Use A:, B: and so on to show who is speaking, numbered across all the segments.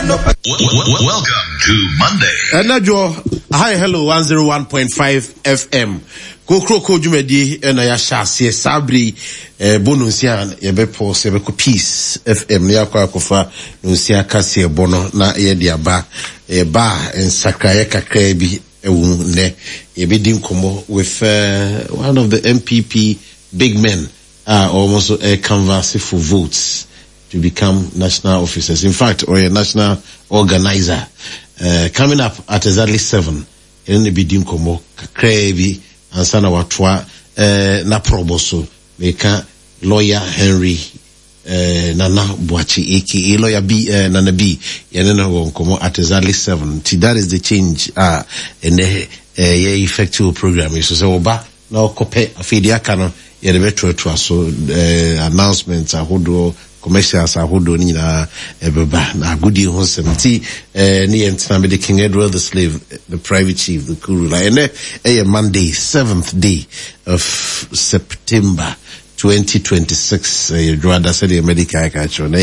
A: Welcome to Monday.
B: Najo, hi, hello, 101.5 FM. Ko jumedi na ya shasi sabri bonunsian yebepo sebeko peace FM ne yakwa kofa nunsia kase bono na ye dia ba ensakra kakra bi ewu ne yebedi nkomo with one of the MPP big men almost canvassing for votes to become national officers, in fact, or a national organizer. Coming up at exactly 7 in the bidim komo kakra bi ansana watwa na proboso meka lawyer Henry Nana Boachi aka lawyer B Nana B yenena wonkomo at exactly 7. That is the change in the effective program. So say oba na okope afidi aka no ye de betro so announcements ahodo commercials ahodo ni na ebeba na agudi ho semti ni entina me the King Edward the Slave, the private chief, the Kuru and Monday 7th day of September 2026 Joada said the medical catch on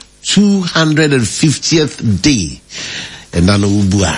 B: 250th day and nano ubua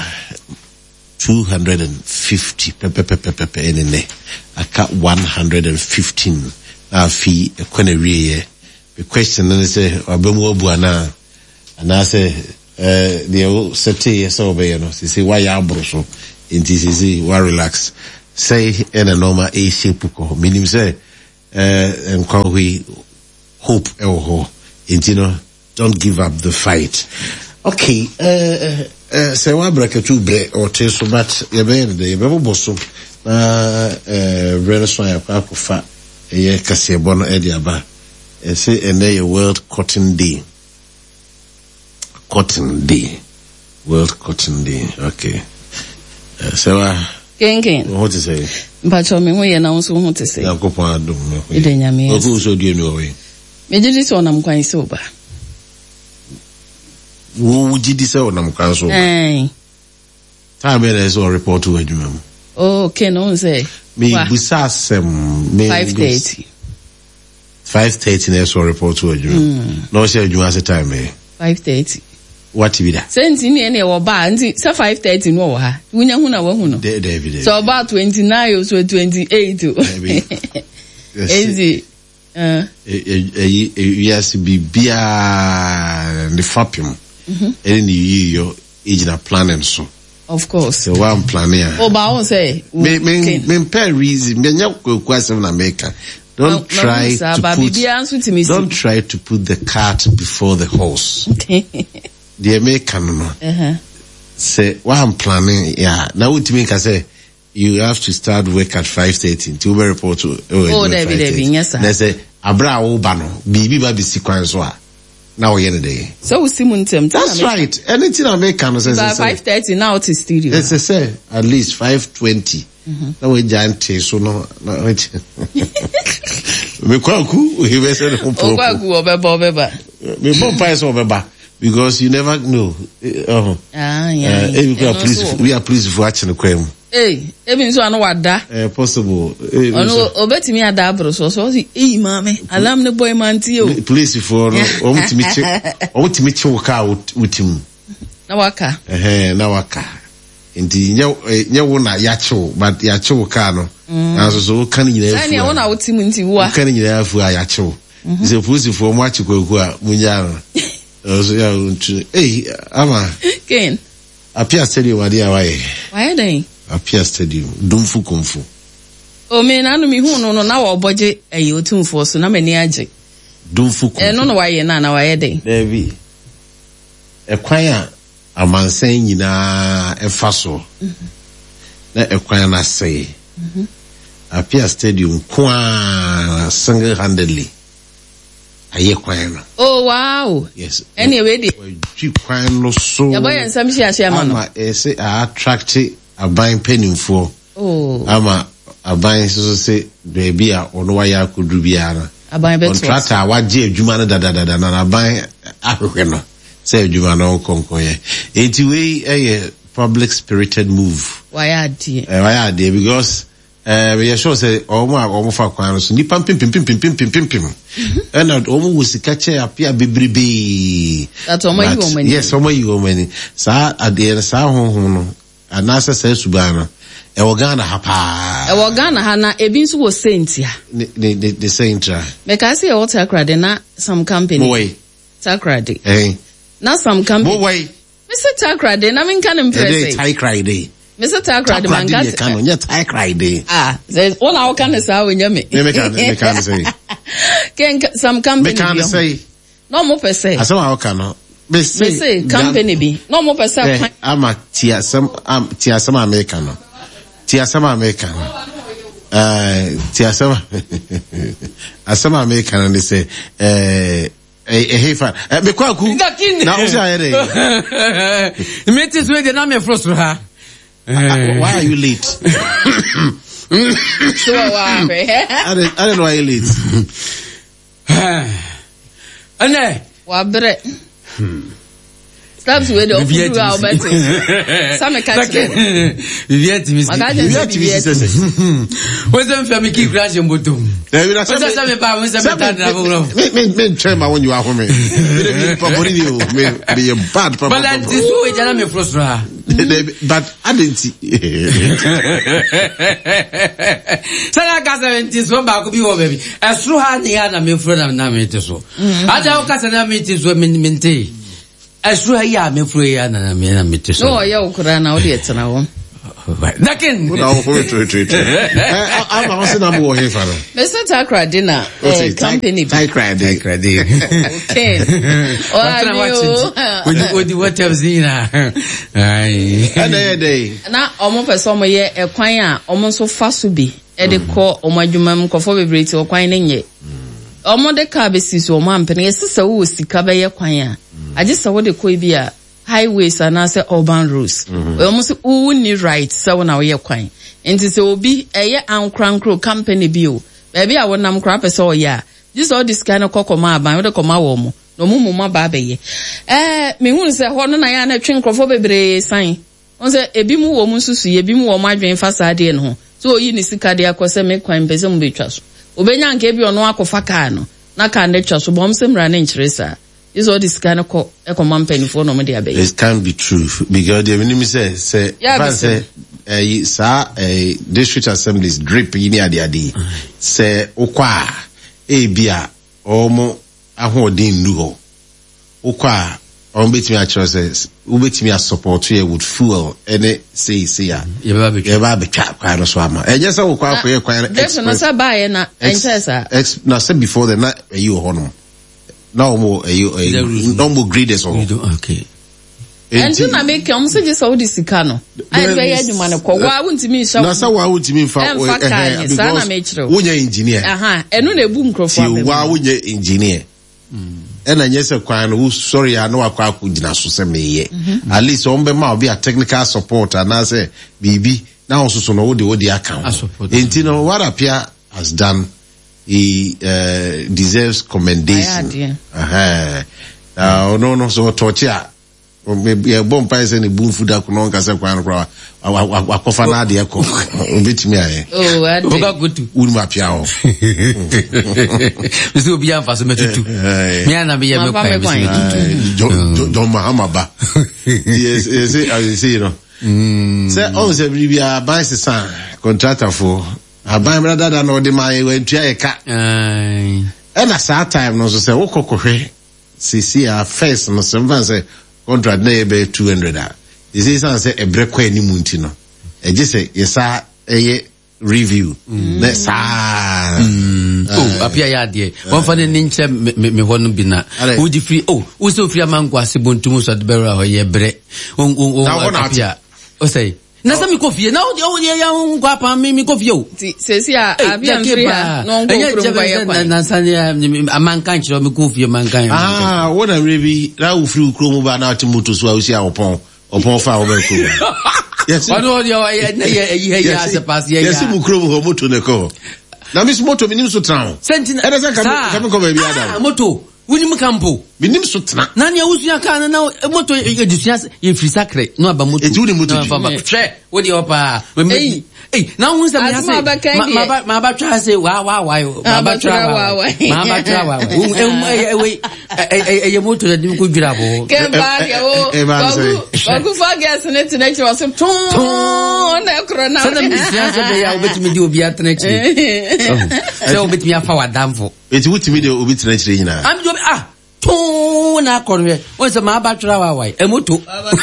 B: 250 pepe enene aka 115 afi ekweneriye. The question then say abemu obuana and I say the sete so be no say why ya broso inti say why relax say in a normal a shape ko minim say enquanto hope ho inti no don't give up the fight. Okay, say wa break to bre or te so but ye be the be boso na renaissance ya kwa fa ye kase bono e dia ba say a World Cotton Day. World Cotton Day. Okay. So
C: Ken.
B: What to say?
C: But me we announce what to say.
B: Yakopon adom.
C: Idenya
B: Oku so die no we.
C: Me did this on am kwan so ba.
B: Wo did this on am kwan so ba. Time there is a report to adwuma.
C: Oh, Ken on say.
B: Me busa sem me
C: 5:30.
B: 5:30 na so report to adwuma. No say adwuma at time
C: 5:30.
B: What be that?
C: Senti ni ene wo ba nti say 5:30 no wo ha. Wunya hu na wo hu no.
B: David.
C: So about 29 or so 28. Easy.
B: Yes be bia the fapim. Any you age planning so.
C: Of course.
B: So one planning.
C: Oh ba won say.
B: Me per reason me nya kwasem na America. Don't try to put the cart before the horse. Okay. The American no. Say what I'm planning, yeah. Now what you mean can say you have to start work at 5:30 to report to
C: Debbie, yes sir.
B: They say abra oba no bibi ba bi sikwan so a. Now we end day.
C: So we see muntem.
B: That's right. Anything American says
C: 5:30 now it is studio.
B: Let's say at least 5:20. Now we giant so no me kwaku he be say no problem.
C: Kwaku obeba.
B: Me bon price obeba because you never know. Yeah. We are pleased for watching the crime.
C: Even so anu wada.
B: Possible.
C: Ono obetimi ada abro so mame alam ne boy manti o.
B: Please for omutimi che woka utim.
C: Na waka.
B: Na waka. Inti nya wo na yachew but yachew ka no aso so kan nyina afu.
C: Na wo na wotim nti wo a.
B: Kan nyina afu a yachew. Is police for mo achikwaku a munya no. So ya untu ama
C: Ken
B: Apia Stadium wadi awaye.
C: Why then?
B: Apia Stadium Dumfu Kumfu.
C: O me na no mi hu no na wo boje otumfo so na mani age.
B: Dumfu Kumfu.
C: No waye na waye den.
B: David. Ekwan a amansan nyina efa so. Na ekwan na say. Apia Stadium kwa single handedly. Aye kwan.
C: Oh wow.
B: Yes.
C: Anyway,
B: kwan no so.
C: Ya boy nsam hia ma no.
B: Ama say attract aban penimfo.
C: Oh.
B: Ama aban so say baby a ono wa ya kodu bia na.
C: Aban beto.
B: Contractor waje adwuma no dadadada na aban ahwehwe no. Say adwuma no konkon ye. Enti we public spirited move.
C: Why are they?
B: Because we sure say omo fa kwan so nipa pim and omo wo sika che apia bebrebe
C: that omo yi omo ni
B: yes omo yi omo ni sa ade sa honhom no anasa sa suban no e wo Ghana ha na
C: ebi nso wo sentia
B: the sentra
C: me ka say what Takrade na some company
B: boy
C: Takrade
B: na
C: some company
B: boy
C: Mr. Takrade na men kan impress
B: Takrade
C: Mr. Takrade man got
B: kan nya Takrade
C: there's all our can say we nya me
B: can say
C: ken some company
B: me can say
C: no mo per se
B: asama how can no me
C: say company bi no mo per se
B: ama tia some American no tia some American tia some asama American they say hey fan me kwaku na o say aye
A: me tis we dey na me frustro ha
B: why are you late
C: so why
B: I don't know why you late
C: ane wa bre Stabs we do food wa obeti some catch
A: Viviet mi
B: say
A: we say me mi ki crash mbotom we say me ba we say me tan na program
B: me try ma when you are home me papori ni o me be bad papa
A: but that is so we jana me frustra
B: but I didn't
A: sana ka 70 so ba ko bi wo baby esru ha ni ya na me fro na me te so aja o ka sana me te so mente esru ha ya me fro ya na me te so
C: no ya ukura na o de tena wo
A: Nakin.
B: I'm also not more here, father.
C: Mr. Takrade na company.
B: Takrade.
C: Okay.
A: What have seen?
C: Na omo person mo ye ekwan a omo so fa so bi e de ko omo adwuma m kofo bebre ti okwan ne nye. Omo de ka be si so omo ampene yesesa wo sika be ye kwan a. Agisa wo de ko bi a highways and as urban roads. We almost uni right so na we kwan. Enti se obi eye ankrankro company bio. Baby a wonam kra pese o ya. This all this kind of kokoma aban we de koma wo mo. No mumu ma ba beye. Me hu se ho no na ya na twe nkrofo bebre san. On se ebi mu wo mu susu ye bi mu wo ma adwen fasade ne ho. So oyi ni sika de akose me kwan pese mu betwa so. Obenya nka bi ono akofa kaa no. Na ka ne twa so bom se mra na nkyeresa. This all this kind of penny for no media bay. It
B: can't be true because the minimum say district assemblies drip in the adi say okwa bia omo ahodin nuho okwa on betimi a choices ubetimi a support here with fuel any say ya ba be twa kwa so ama enye say okwa akoye kwa
C: na say buy na enchesa
B: na say before the na you hono no more no more greeders or
A: okay
C: and you na make am say just all this sikano I be adwuma ne ko wa wuntimi sha
B: na sa wa wuntimi fa
C: sana me kire
B: wonya engineer
C: enu na ebu nkrofo
B: am wa wonya engineer ena nyese kwan no sorry ya no akwa akugina so se meye at least on be ma obi a technical support and say bibi na osuso no wo de account enti no what appear has done he deserves commendation. No, so torture. Maybe a bomb pies and a boom food that could say, Wakofana de Echo, bit me.
A: Oh, I got good to
B: Ulmapiao.
A: This will be a fascinating too. Miana be a
B: John Mahamaba. Yes, I see, you know. Say, also, we are by the son, contractor for. Aban brother da no de my we tua e ka and at that time no so say wokokohwe sisi a first no so say contract na be 200 this is say e break ani munti no e je say yesa eye review na sa
A: apia ya de won fa ne nche me ho no bi na wo di free wo so free amanko ase bontum so de bera ho ye bre apia o say na sa mi kofie na o ya ngwa pa mi kofie o
C: sesi a abia free no ngwa kro ya kwa
A: na sa amankan chiro mi kofie mankan
B: wona rebi na wo free kro mu ba na timuto so a wo si a opon fa wo ba kro yes
A: ono ya na ya se pass ya
B: yes mu kro mu moto ne ko na mi moto mi nim so tran
A: sentina
B: e da ka ko ba bi ada
A: moto Wini mkampo.
B: Minim sutna.
A: Nani ya usu ya kana na moto edusua ye free sacre no aba moto.
B: Etu ni moto.
A: Che, wodi opa. Hey, now who's the my batra say wow. My batra. Wait, a motor that you could grab.
C: Wagu gas in it next was some corona.
A: I'll bet me do be at next. So bet me a power damn for.
B: It's what me do be next now.
A: I'm doing na corner. What's a my batra way? A moto.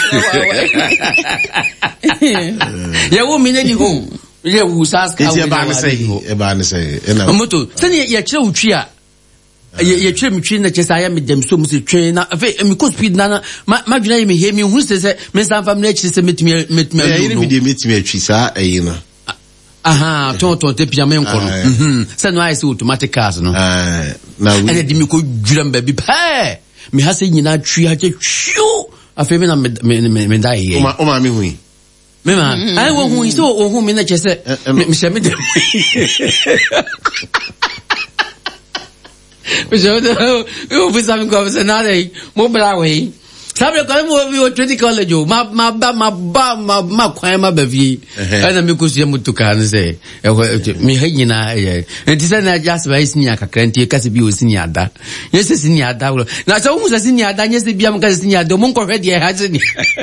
A: Yeah, woman, any home. Yeah, who's asking
B: about say, a moto. Send your children. Ye trim chin that yes I am with them so much train because speed nana my dream hear me who says Miss family meet me meet me chisa you know
A: aha tonto te piamen kono send why so automatic cars no
B: now
A: and the me ko drum baby pa me ha se nyina twi ha che hwu afi me na me dai ye
B: o ma me hu
A: me ma ai wo hu so o hu me na che se me se me dem eu fiz a minha conversa nada aí, muito bravo aí. Sabe quando eu trinity college eu, ma qual ma bevi, ana me custa muito caro sei, eu me reina é, então na just vai sinha kakranti kasi bi osinyada, esse sinhada, na só usa sinhada, esse bi am kasi sinhada, mon corre de errado ni,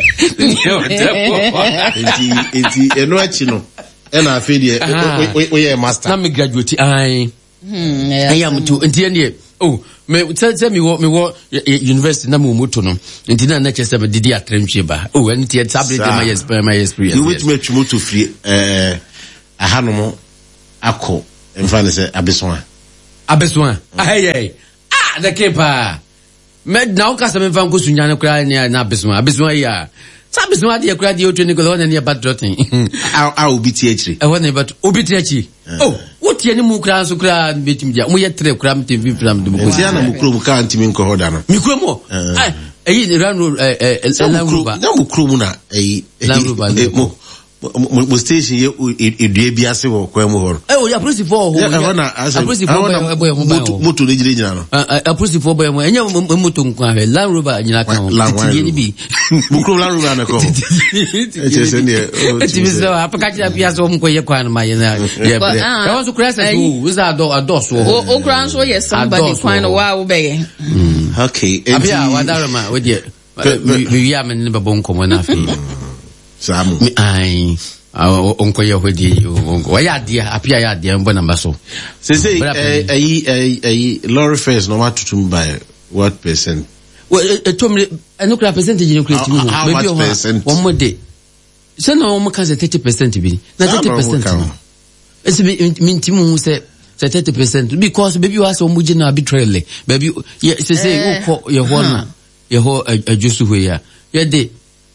B: enti eno achi no, na afedi o master,
A: na me graduate ai. I am to Indian. Oh, tell me what university na mumoto no. Intina na chese be didi atremchiba. Oh, and ti tablet my experience.
B: You which make you to free ahanomo akọ emfa ne se abeswan.
A: Aye. Ah, the keeper. Med now ka se me fan ko sunya kra na abeswan ya. Sabe no dia kra dia o training ko na near bad dropping.
B: I will be teacher.
A: I want but obitechi. Oh, what ye ni mu kra so kra betim dia. Mo ye tre kra mtem vi fram dum ko.
B: Sia na mu kro mu ka antimi nko hoda no.
A: Mi kro mo. Eyi ran Landrover.
B: Na mu kro mu na eyi
A: Landrover.
B: Mo station ye edue bi ase wo kwa mu hor.
A: O ya police for ho.
B: A police for boy moto le jira no.
A: A police for boy mo. Enya moto nko ahwe Landrover nyina kan. Ti ni bi.
B: Mu kro Landrover na ko. Eche se ne.
A: Ti bi so apaka ti apia so mo ko ye kwa na ma ye na. Ye bre. I want to cross as who is a door so. O
C: kran so yes somebody kwano wa wo be.
B: Okay.
A: Apia wa darama we dey. We ya me ne babon ko mo na fi.
B: Samu.
A: Ai, onko ya hodi, onko ya dia, apia ya dia mbona mbaso.
B: Say lorry fares no matutum by what percent?
A: Well, no percentage you create.
B: How much percent?
A: One more day. So no one can say 30% be. Na 30%. It's mintimu say 30% because baby was so much na arbitrarily. Baby, yeah, say you call your one, your whole ajusu here. Yeah, they.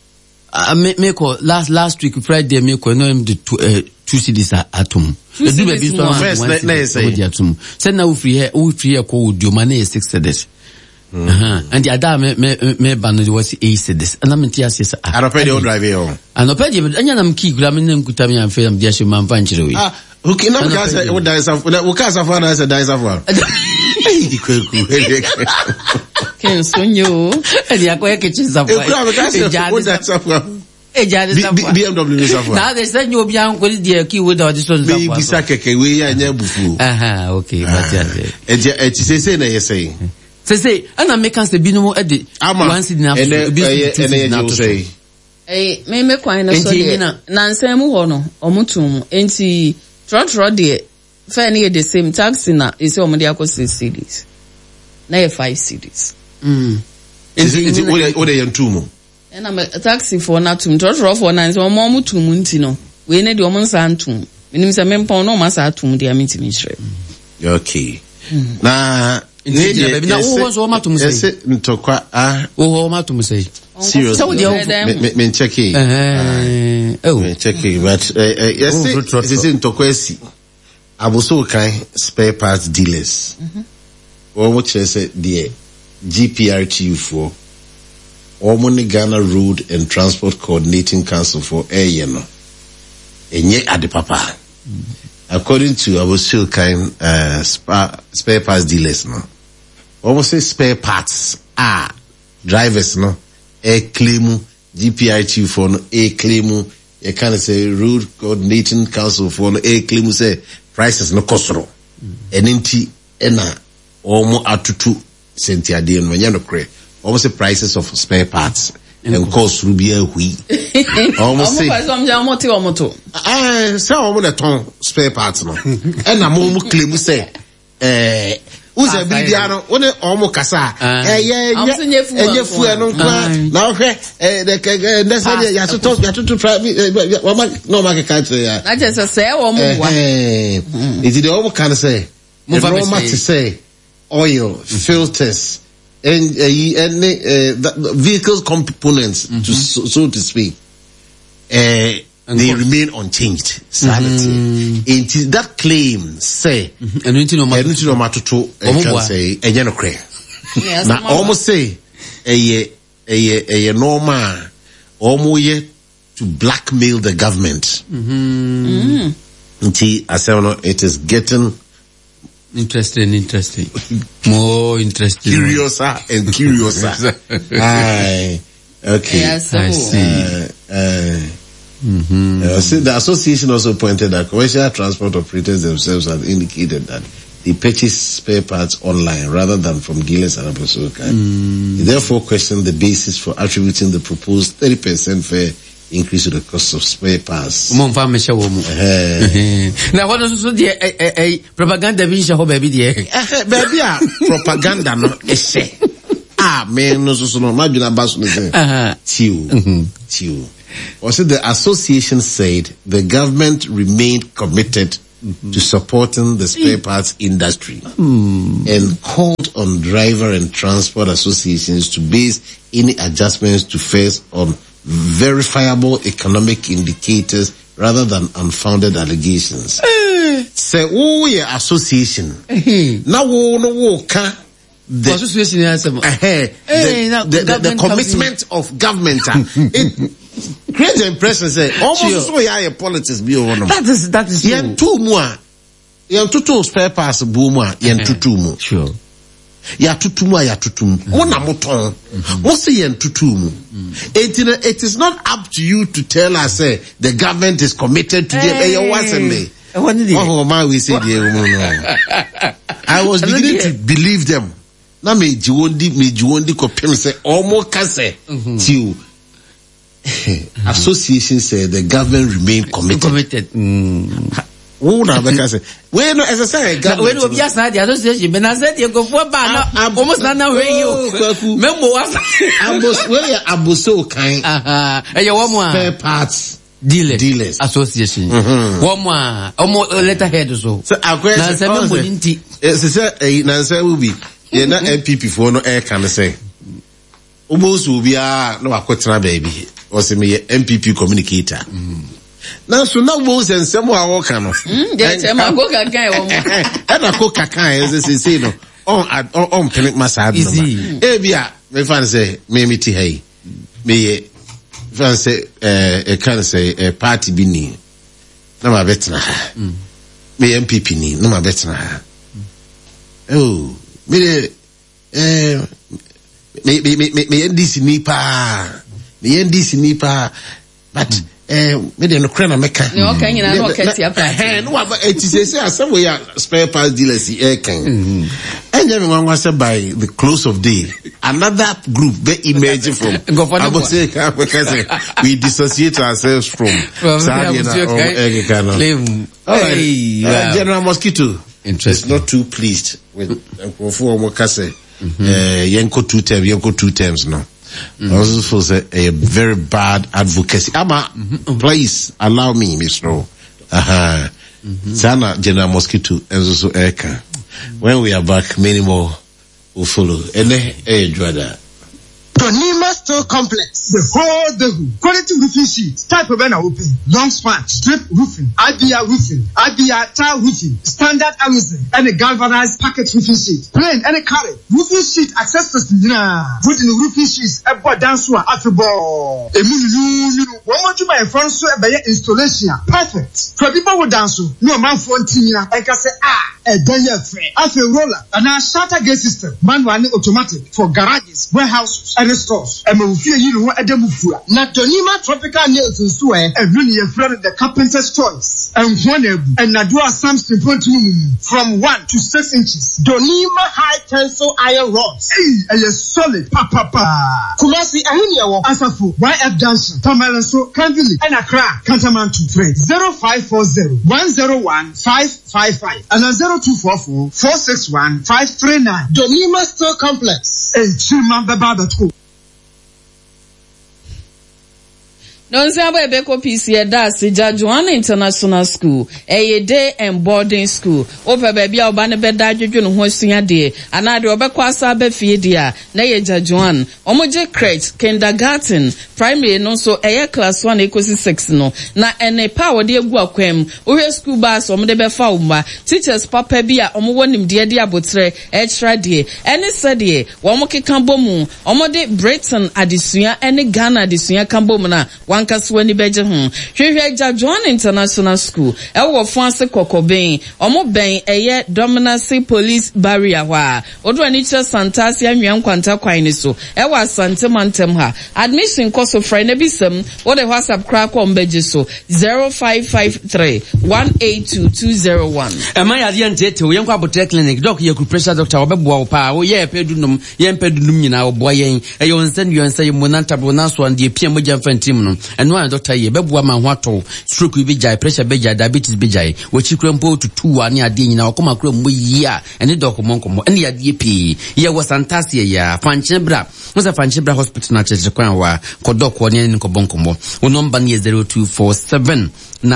A: Me call last week Friday me call no him the 2 cities atom. The do baby so
B: first
A: say atom. Send now free here call do money 6 cedis. And the other me ban was 8 cedis. And I'm tia say
B: I don't pay the drive here.
A: And no pay but anya nam key gram nem kutami am fam dia man panchire we.
B: Okay, now because what dies of what cause of one as a dies of one.
C: Ken sonyo
A: e dia ko e ke chinza
B: kwa BMW safwa
A: na de sanyo bi an ko dia ki wo da so safwa
B: bi bisa keke we ya nya bufu
A: okay but
B: e ti say na yesay
A: say ana me kan se binumo e de once in after
C: bi me kwan na so de na nsem ho no omutum enti trotro de fa na the same taxi na ise omo de akose cities na 5 cities
B: enti what they yantumo
C: na me taxi for na tum trotro for na so omo mutum nti no we na de omo nsa ntum minim se me mpon no ma sa atum de amitimi hire
B: okay na
A: baby na wo so ma tum say
B: ntokwa
A: wo ma tum say
B: serious me check it me check it but yes is ntokwa si aboso kan spare parts dealers what you say the GPRTU for Omoni Ghana Road and Transport Coordinating Council for Ayeno enye ade papa according to aboso kan spare parts dealers no almost say spare parts drivers no claim GPRTU for no claim you can say road coordinating council for no claim say prices no kosoro eninti ena omo atutu sentiade no nya no kre omo say prices of spare parts and cost rubia hui almost say say omo na ton spare parts no ena mo claim say uze bibiano one omo kasa enye fu eno kwa na ohwe de say ya to no market country ya
C: na just say omo wa
B: it the omo can say no matter say oil filters and vehicle components to so to speak they remain unchanged. Sanity. It is that claim say and no matter to can say no cray. Now almost say a normal almost to blackmail the government. It is getting
A: interesting. More interesting.
B: Curiouser and curiouser. Okay.
C: Yes,
B: I see. The association also pointed that commercial transport operators themselves have indicated that they purchase spare parts online rather than from dealers and Abosoka. They therefore question the basis for attributing the proposed 30% fare increase to the cost of spare parts.
A: Now, what is the propaganda?
B: Baby, propaganda no essay. Man, no, so no, imagine a bus Tiu. Also, the association said the government remained committed to supporting the spare parts industry and called on driver and transport associations to base any adjustments to fares on verifiable economic indicators rather than unfounded allegations. Say, we are association. Now, no the commitment of government. It creates the impression say almost so yeah politics be over.
A: That is
B: yen two more. Yen two spare parts boom yen two more.
A: Sure.
B: Ya tutu mu. Ona moton. What say yen tutu mu? It is not up to you to tell us say the government is committed to them. I was beginning to believe them. Na me jiwondi ko pem say omo kase till association said the government remained committed. Who na be say we no as I say government
A: we no bias na the association but na said you go for ba no almost na we you membo was
B: ambos we aboso kan
A: e wo mo
B: spare parts
A: dealers association wo mo omo letterhead so na say membo nti
B: say na say we be na MPP for no air can say almost will be no akotena baby or say me MPP communicator now so now most and some wa work no
C: dey ma go kakan wo mo
B: e na ko kakan say no on panic masad no e bia me fan say me ti hey me fan say e can say party bi ni na ma betna me MPP ni na ma betna oh me NDC nipa but me de no krana meka
C: no kan nyina no katia pa
B: no it is say asem we are spare parts dealers kan enye me wanwa say by the close of day another group be emerging from I go say we dissociate ourselves from General Mosquito is not too pleased with Nkrofo Omokase yenko two terms no. Also for a very bad advocacy. Please allow me, Mr. Sana General Mosquito and also Eka. When we are back, many more will follow. Juada.
D: Tonima Store Complex. The whole quality roofing sheet. Type of open. Long span. Strip roofing. IBR roofing. IBR tile roofing. Standard Amazon. And a galvanized packet roofing sheet. Plain and a carry. Roofing sheet accessories. Put in the roofing sheets. A board dance one after ball. A million. One more to my front so a installation. Perfect. For people who dance. No man for Tina. I can say a day frame. After roller. And a shutter gate system. Manual automatic. For garages, warehouses, and stores. A ufie yiri ho edemufua. Na Donima Tropical Nails nso enu ne yefra the carpenter's choice. Enho na ebu. Enadua Samson pontum from 1 to 6 inches. Donima high tensile iron rods. Eye solid papa. Kumasi ahini ewo. Asafo YF Junction. Tamalanso Kanvili and Accra Kantamantu 0540 101 555 and 0244 461 539. Donima Store Complex. Chimambaba.co.
C: Don't say about Beko PC that's Jajuana International School, a day and boarding school. Over baby or banner bed Jun Hosia day, and I do Obequasa Befidia, Nay Jajuan, Omoje crate, kindergarten, primary, no so a class 1 equals 6 no. Na and a power dear Guaquem, Ure school bus or Medebe Fauma, teachers Papa Bia, Omowanim dear Diabotre, extra day, any study, Womoki Cambomu, Omode Britain Adisuya, any Ghana Adisuya Cambomana. Wankaswani beje ho hwehwe Jajuan International School ewo Fonse Kokoben omo ben eye Dominance Police Barrier wa odo ani kire Santasi anwan kwanta kwan ni so ewo Asante Mantem ha admission cost free na bisam wo de WhatsApp kra ko mbeje so 0553 182201
A: ema ya de ntete wo yenkwa abotre clinic doc ye pressure doctor obeboa wo pa wo ye pedunum ye pedunum nyina wo boa yen eyo nsan ye monantable na so ande pia mogya fantim no eno an doctor ye beboa ma ho ato stroke bi jai pressure bi jai diabetes bi jai wo chikura mpo tutu ani ade nyina okoma kura mo yi a ene doc monkomo ene ya de pi ye wo Santasi ya fanchebra musa fanchebra hospital na church kwan wa ko doc wo ne ko bonkomo wo number ni 0247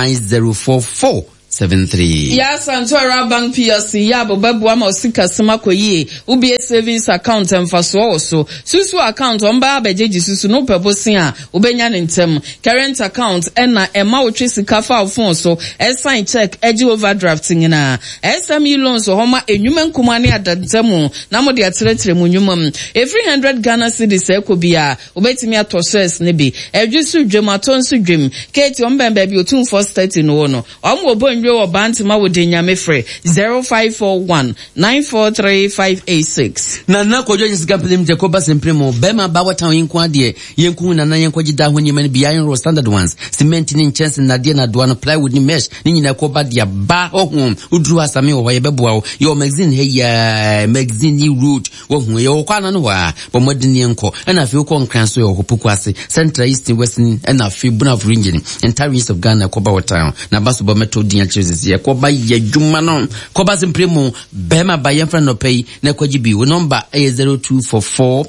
A: 9044 73.
C: Yes, and Tora Bank PLC, Yabo Babuama Sika Samakoye, Ubi savings account and for so Susu account on Babeji Susu no Pebosia, Ubenyan in Tem, current account, Enna, Emma Tracy Kafa Alfonso, sign check, edgy overdrafting in a SME loans or Homa, a human Kumani at the Temu, Namo de Atletre Munumum, a 300 Ghana cedis Ekobia, Ubetimia Toses Nebi, a Jusu Jematon Sujim, Kate Omben Baby 2 no no, Omo Yo Bantima with Dinyame Frey 0541 943 586.
A: Nana ko joins Gamplim Jacoba Sempremo Bema Bawatown in Quadie Yenku na Yankojida when you men behind road standard ones cementing in chance na dia na duano plywood ni mesh ni na koba dia ba ohun udru asame wo yebeboa your magazine hey magazine ni route wo hu ye okwana no wa bomodini enko na afi ko nkran so yo hopukwase central east west na afi buna of region entire east of Ghana koba watown na baso bo meto dia chizisi koba ye dwuma no koba Sempremo Bema ba yemfra no pay na kwajibi wo number 0244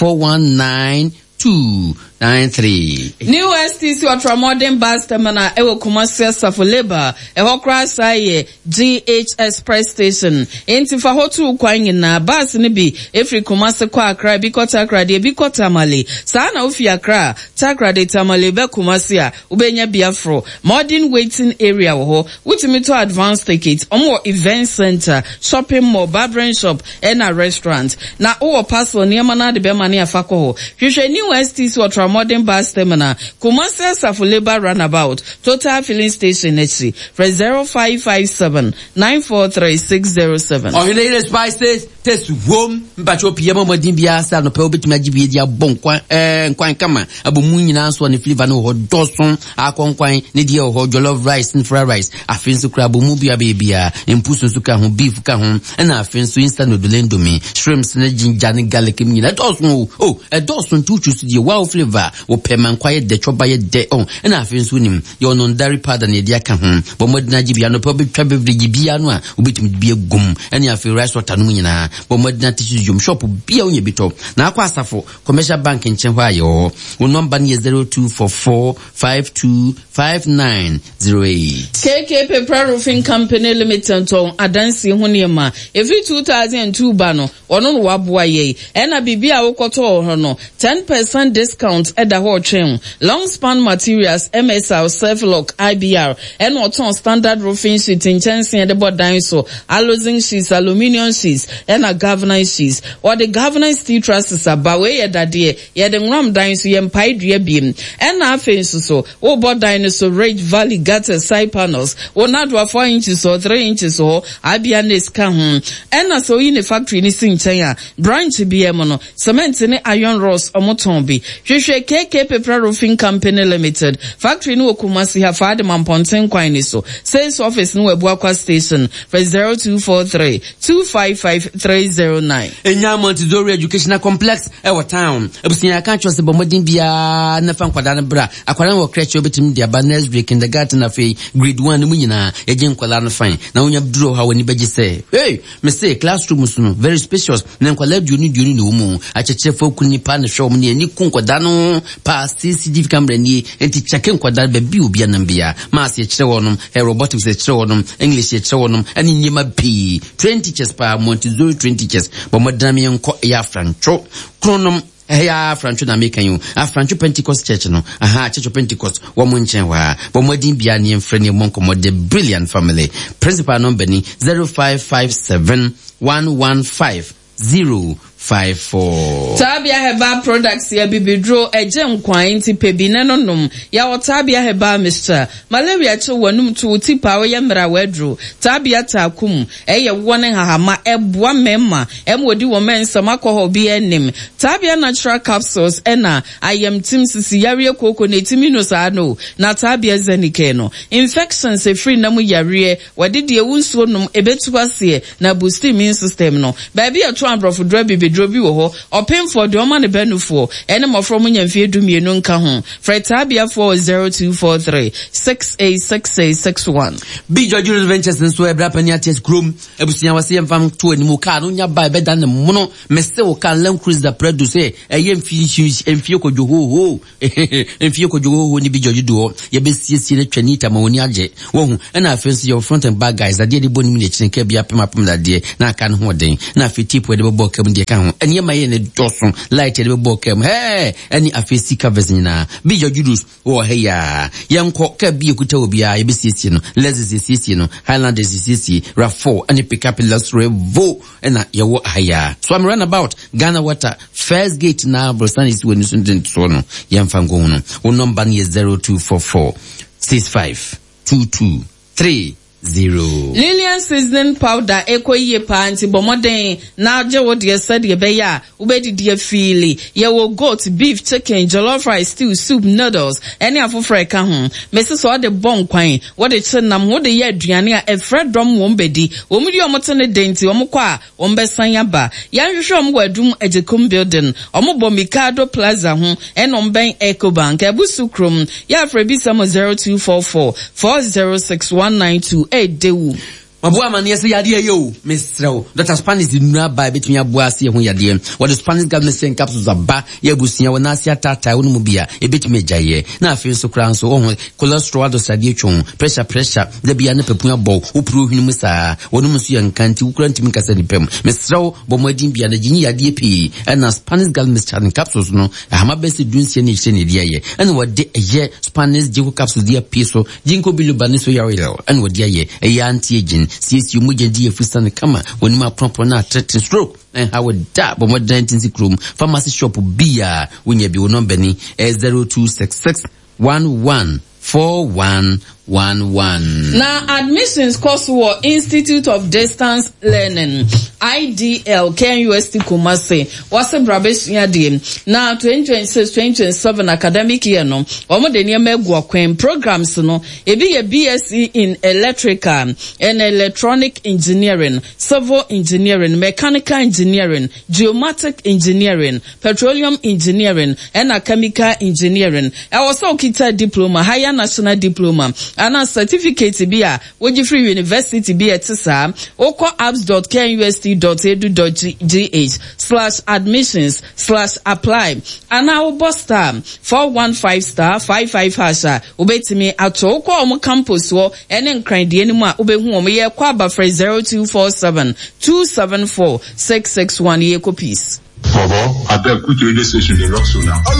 A: 419 293.
C: New STC Ultra Modern Bus Terminal ewo Kumasi Safo Labor eho krasa ye GH Press Station enti fa hotu kwan na bus ni bi efri Kumasi kwa Accra bi kota Accra de bi kota Mali sa na ofi Accra Takra de Tamale be Kumasi a ubenya Biafro modern waiting area wo ho wutimi to advance tickets omo event center shopping mall barbering shop and a restaurant na o parcel niema na de be mani afako ho hwehwe New STC Ultra Modern Bus Terminal Kumasi Safo Labor Runabout Total Filling Station HC for 0557 943 607.
A: Oh, you spices test home mpacho pia mo din bia sa no pe obetuma gibe dia bon kwan kama abomu nyina so ne flavor no ho doson akonkwan ne dia ho jollof rice and fried rice afin so kra abomu bia bia empuso so ka ho beef ka ho na afin so instant noodle endomi shrimps ne ginger ne garlic nyina doson doson tu choose the wow flavor wo peman kwaye de choba ye de na afin so nim yo no dairy powder ne dia ka ho bo modina gibia no pe obetwa beverage bia no a obetumi bia gum ene afin rice water no nyina bo modina tissue jom shop bia onye bito na akwa Asafo commercial bank nchen hwa yo wo number ni 0244 525908.
C: KK Paper Roofing Company Limited ton adansi ho niema every 2002 ba no ono no waboa ye ena bibia wo koto ho no 10% discount materials at the whole chain. Long span materials, MSL, Self-Lock, IBR, and Oton standard roofing sheet in Chelsea and the board dinosaur, alloying sheets, aluminium sheets, and a governance sheets. Or the governance steel trusses are Bawe that day, yet the ram dinosaur and pie beam. And our faces so, oh, board dinosaur, Rage Valley gutter side panels, or not 4 inches or 3 inches or IBR is kahun. And so in the factory in China, branch BMOno, cement in iron rods or motombi. Shushe KK Paper Roofing Company Limited, factory no Kumasi have had Ponten Quiniso, sales office no Ebuakwa station for 0243 255 309.
A: Enya Montessori Educational Complex, our town. Ebusia can't trust the Bomodin Bia, Nafan Quadan Bra, Aquaran or Cratch Obitim, the Nursery, kindergarten of a grade 1 Munina, a Jim Qualan fine. Now when you draw how anybody say, hey, Mr. Classroom very spacious, Nanqualeb, you need no more. I check for Kunipan, show me any Kunquadano, pass CCD Cambrani, and Tichakin Quadal Bebu Bianambia, Mass Chewonum, robotics Chewonum, English Chewonum, and in Yama P. 20 teachers per Montessori 20 teachers, but Madamian Ya Francho, Chronum. Heya Francho na make you a Francho Pentecost Church no Church of Pentecost woman chenwa but modin biani and friendly monk mod the brilliant family principal number ni 0557 115 054.
C: Tabia Heba products ya bibidro ejem kwan ti pebine no nom ya o Tabia Heba Mr. Malaria cho wanum to tipa we yamra wedro Tabia takum eye wone hahama eboa memma emodi wo mensa makoho bi enim Tabia natural capsules ena ayam tim sisi yare koko ne timi no sa no na Tabia zenike no infections e free na mu yare wade de wunsuo nom ebetu ase na boost immune system no baby e to ambrofo drobi wo ho open for the woman benufo ene mo from nyamfie dumienu nka ho Fretabia 0243 686861
A: Big George Ventures nso ebra pania test chrome ebusia wase yemfam to animu ka no nya ba be dan ne mono mese wo kan Land Cruiser produce emfie kodwo emfie kodwo ni Big George do ye be siesie ne twanita ma woni age wo hu ena afensi your front and back guys ade de boni mi ne chinke bia pem da de na aka no ho den na afetipo de bo kam de kan ho eni ma ye ne doson light de bo kam hey eni afesi covers nyina Big George wo he ya yenko ka bi ekuta obi a ye be siesie no lezzy siesie no Highlanders siesie RAV4 ani pick up last revo ena ye wo haya so I'm run about Ghana Water first gate na Brostan is when so no yemfa ngo no wo number ni 0244 65 22 30.
C: Lilian seasoning powder ekoye panti bomoden na je wo de said ye be ya ubedi de feely ye wo goat beef chicken jollof rice stew soup noodles any afofra ka ho mesi so de bon kwan wo de chenam wo de ye aduane a efred dom wo mbedi wo mudi omoto ne denti wo mkwa wo mbesan ya ba ya hwehwe wo mwadum ajekum building omobo Mikado Plaza ho enomben Ecobank ebusukrum ya afrebi samo 0244 406192 dewu Mabua mani ese yadie yo Mr. Dr. Spanish nuna ba betumi abua se ho yadie what the Spanish government saying capsules aba ye busia wona ase atata wonu mu bia e betumi jaye na afi so kran so ho cholesterol do sadie twon pressure da bia na pepu abo upro hwinu mu saa wonu mu so yankanti ukura ntimi kasa ni pem Mr. Bomodin bia na jinyi yadie pi na Spanish government saying capsules no ahama besi dunsie ne hye ne dia ye and what de ye Spanish jigo capsules dia pi so jinko bilu baniso yarelo and what dia ye e anti-aging CSU mujedi efusane kama wonima proper na treating stroke and how would that but more than room pharmacy shop bia when you be number ni 0266 114111 Now admissions course for Institute of Distance Learning IDL KUST Kumasi wase brabesia dim now 2026-2027 academic year no omo de niam egu kwen programs no ebi ye BSc in electrical and electronic engineering, civil engineering, mechanical engineering, geomatic engineering, petroleum engineering and chemical engineering. I also kita diploma, higher national diploma and a certificate bia woji free university bia tisa oko apps.kenyust.edu.gh/admissions/apply and now star 415*55# ubetimi ato oko omo campus wo ene nkran de animu a ubehu omo ye kwa ba 0247 274 661 ye copies
E: Bobo, I beg, put your station in Roxo now.